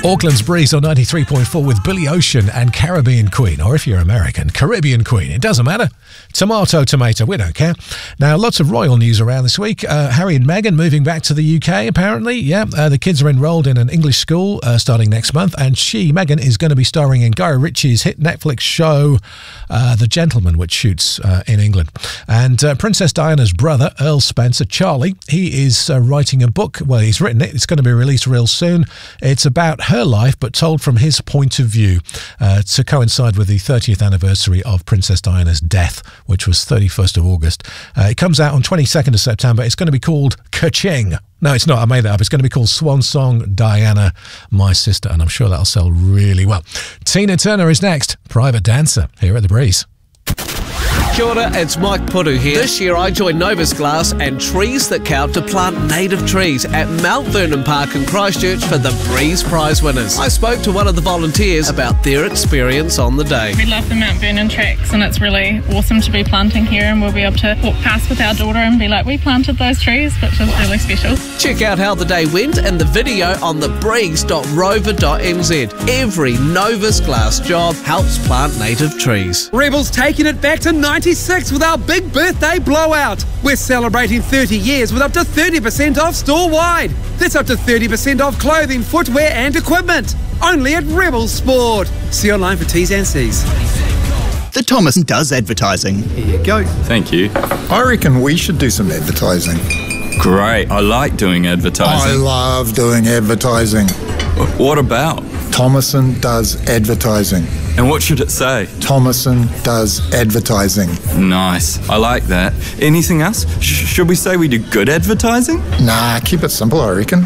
Auckland's Breeze on 93.4 with Billy Ocean and Caribbean Queen, or if you're American, Caribbean Queen. It doesn't matter. Tomato, we don't care. Now, lots of royal news around this week. Harry and Meghan moving back to the UK, apparently. Yeah, the kids are enrolled in an English school starting next month, and Meghan, is going to be starring in Guy Ritchie's hit Netflix show, The Gentleman, which shoots in England. And Princess Diana's brother, Earl Spencer, Charlie, he is writing a book. Well, he's written it. It's going to be released real soon. It's about her life, but told from his point of view, to coincide with the 30th anniversary of Princess Diana's death, which was 31st of August. It comes out on 22nd of September. It's going to be called Ka-Ching. No, it's not. I made that up. It's going to be called Swan Song Diana, My Sister, and I'm sure that'll sell really well. Tina Turner is next. Private Dancer, here at The Breeze. Kia ora, it's Mike Puru here. This year I joined Novus Glass and Trees That Count to plant native trees at Mount Vernon Park in Christchurch for the Breeze Prize winners. I spoke to one of the volunteers about their experience on the day. We love the Mount Vernon tracks and it's really awesome to be planting here, and we'll be able to walk past with our daughter and be like, we planted those trees, which is really special. Check out how the day went and the video on thebreeze.rover.nz. Every Novus Glass job helps plant native trees. Rebels taking it back to 96 with our big birthday blowout. We're celebrating 30 years with up to 30% off store-wide. That's up to 30% off clothing, footwear and equipment. Only at Rebel Sport. See online for T's and C's. The Thomas does advertising. Here you go. Thank you. I reckon we should do some advertising. Great. I like doing advertising. I love doing advertising. What about? Thomason does advertising. And what should it say? Thomason does advertising. Nice. I like that. Anything else? Should we say we do good advertising? Nah, keep it simple, I reckon.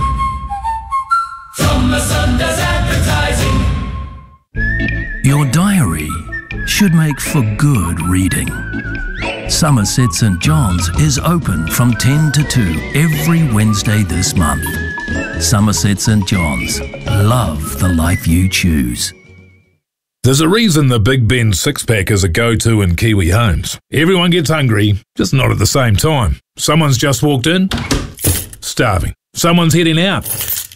Thomason does advertising. Your diary should make for good reading. Somerset St John's is open from 10 to 2 every Wednesday this month. Somerset St John's. Love the life you choose. There's a reason the Big Ben six-pack is a go-to in Kiwi homes. Everyone gets hungry, just not at the same time. Someone's just walked in, starving. Someone's heading out,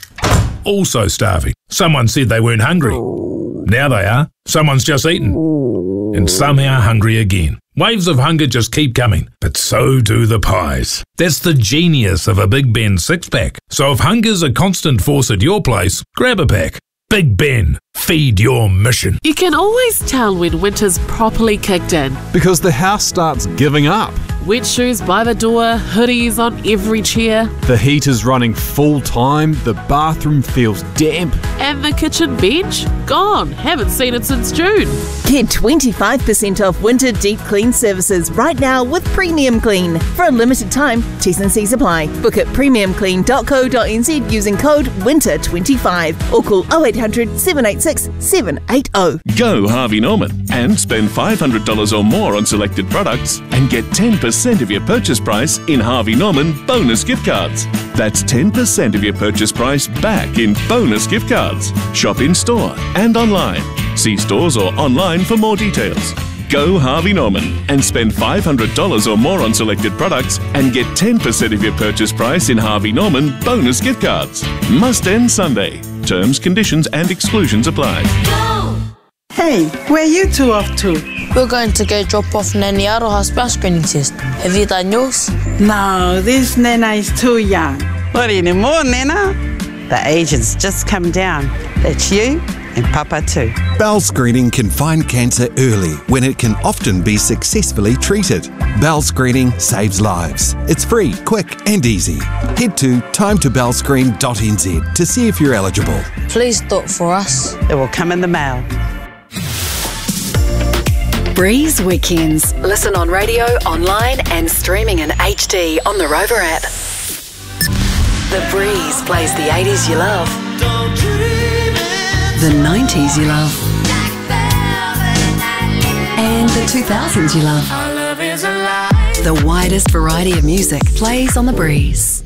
also starving. Someone said they weren't hungry. Now they are. Someone's just eaten, and somehow hungry again. Waves of hunger just keep coming, but so do the pies. That's the genius of a Big Ben six-pack. So if hunger's a constant force at your place, grab a pack. Big Ben, feed your mission. You can always tell when winter's properly kicked in. Because the house starts giving up. Wet shoes by the door, hoodies on every chair. The heat is running full time, the bathroom feels damp. And the kitchen bench? Gone. Haven't seen it since June. Get 25% off winter deep clean services right now with Premium Clean. For a limited time, T&Cs apply. Book at premiumclean.co.nz using code WINTER25 or call 0800 786 780. Go Harvey Norman and spend $500 or more on selected products and get 10% of your purchase price in Harvey Norman bonus gift cards. That's 10% of your purchase price back in bonus gift cards. Shop in store and online. See stores or online for more details. Go Harvey Norman and spend $500 or more on selected products and get 10% of your purchase price in Harvey Norman bonus gift cards. Must end Sunday. Terms, conditions and exclusions apply. Go! Hey, where are you two off to? We're going to go drop off Nanny Aroha's bus screening test. Have you done yours? No, this Nana is too young. Not anymore, Nana. The agent's just come down. That's you and Papa too. Bowel screening can find cancer early when it can often be successfully treated. Bowel screening saves lives. It's free, quick and easy. Head to timetobowelscreen.nz to see if you're eligible. Please do it for us. It will come in the mail. Breeze Weekends. Listen on radio, online and streaming in HD on the Rover app. The Breeze plays the 80s you love, the 90s you love, and the 2000s you love. The widest variety of music plays on the Breeze.